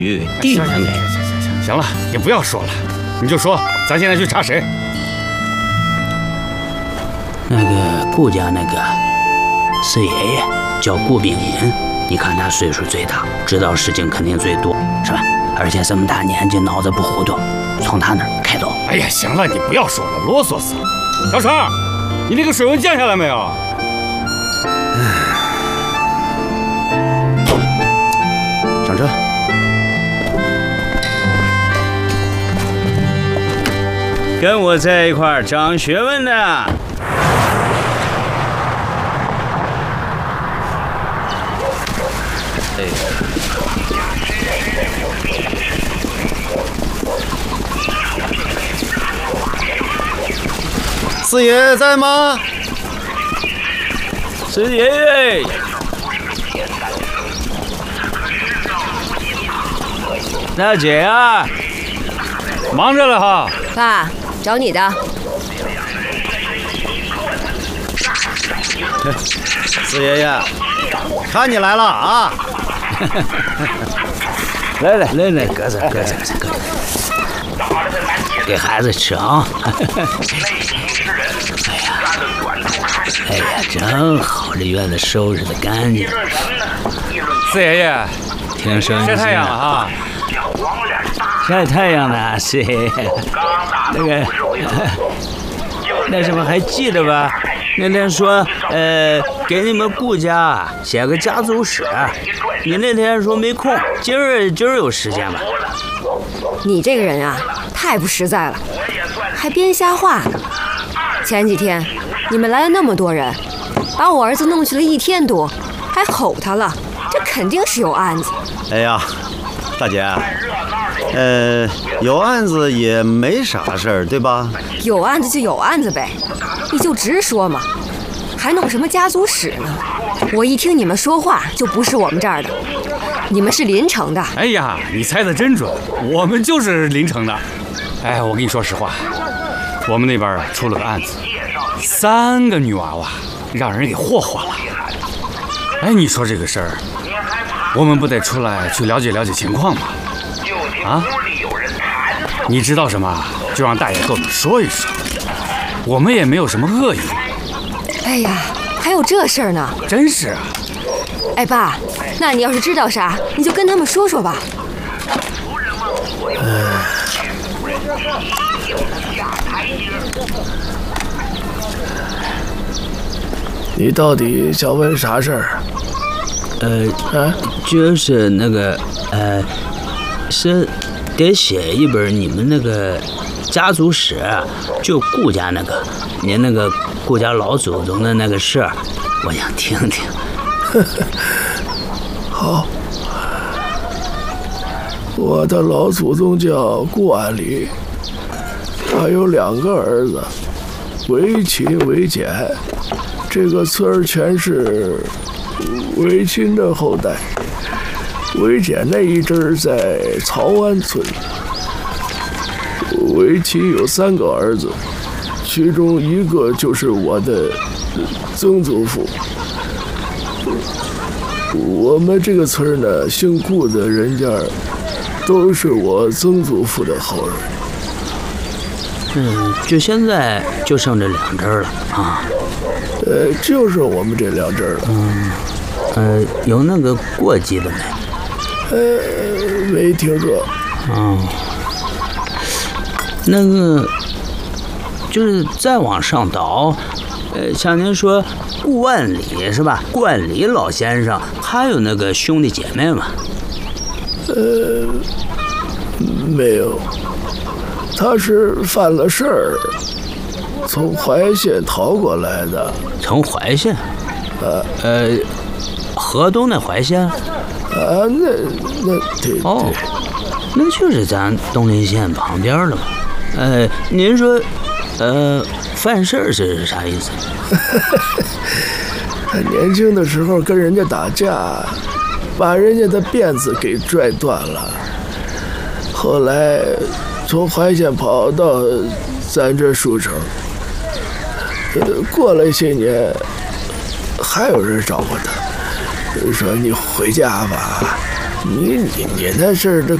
玉地能给。 行了，你不要说了，你就说咱现在去查谁。 那个顾家那个四爷爷叫顾炳银，你看他岁数最大，知道事情肯定最多，是吧？而且这么大年纪，脑子不糊涂，从他那儿开刀。 哎呀，行了，你不要说了，啰嗦死了。小川，你那个水温降下来没有？ 上车。跟我在一块儿长学问的。哎。 四爷在吗？ 四爷爷。大姐啊， 忙着了哈。 爸，找你的。 四爷爷，看你来了啊！ 来，搁这，给孩子吃啊！哎呀，真好，这院子收拾得干净。 四爷爷， 挺省心。 晒太阳了哈。 晒太阳呢，四爷爷。那什么还记得吧？那天说，给你们顾家写个家族史，你那天说没空，今儿有时间吧？ 你这个人啊，太不实在了，还编瞎话呢。前几天你们来了那么多人，把我儿子弄去了1天多，还吼他了，这肯定是有案子。 哎呀，大姐，有案子也没啥事儿，对吧？ 有案子就有案子呗，你就直说嘛，还弄什么家族史呢？我一听你们说话就不是我们这儿的，你们是临城的。 哎呀，你猜得真准，我们就是临城的。哎，我跟你说实话，我们那边出了个案子，3个女娃娃让人给霍霍了。哎，你说这个事儿，我们不得出来去了解了解情况吗？啊？你知道什么，就让大爷跟我们说一说，我们也没有什么恶意。 哎呀，还有这事儿呢？ 真是啊。 哎爸，那你要是知道啥，你就跟他们说说吧。 你到底想问啥事儿？ 就是那个是得写一本你们那个家族史，就顾家那个，您那个顾家老祖宗的那个事儿，我想听听。 好，我的老祖宗叫顾安礼，他有2个儿子，韦勤、韦简，这个村儿全是韦勤的后代。韦简那一阵儿在曹湾村，韦勤有3个儿子，其中1个就是我的曾祖父。我们这个村呢，姓顾的人家都是我曾祖父的后人。就现在就剩这2支了啊。 就是我们这2支了。 有那个过继的没？ 没听说。 那个就是再往上倒，像您说顾万里是吧？顾万里老先生还有那个兄弟姐妹吗？ 没有，他是犯了事儿，从怀县逃过来的。 从怀县？河东那怀县？ 那对。 哦，那就是咱东陵县旁边了嘛。您说，犯事儿是啥意思？ 他年轻的时候跟人家打架，把人家的辫子给拽断了。后来从怀县跑到咱这舒城，过了些年，还有人找过他，说你回家吧， 你的事儿，这